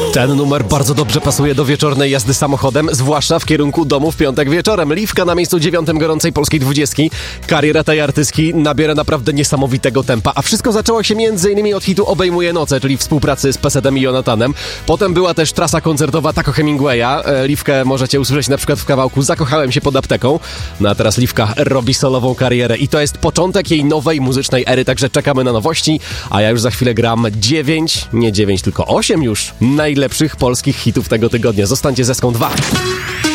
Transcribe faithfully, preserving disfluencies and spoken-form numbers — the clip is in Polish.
Ten numer bardzo dobrze pasuje do wieczornej jazdy samochodem, zwłaszcza w kierunku domu w piątek wieczorem. Liwka na miejscu dziewiątym gorącej polskiej dwudziestki. Kariera tej artystki nabiera naprawdę niesamowitego tempa, a wszystko zaczęło się między innymi od hitu Obejmuje noce, czyli współpracy z Pesetem i Jonatanem. Potem była też trasa koncertowa Taco Hemingwaya. Liwkę możecie usłyszeć na przykład w kawałku Zakochałem się pod apteką. No a teraz Liwka robi solową karierę i to jest początek jej nowej muzycznej ery, także czekamy na nowości, a ja już za chwilę gram dziewięć, nie dziewięć, tylko osiem już najlepszych polskich hitów tego tygodnia. Zostańcie z Eską dwa.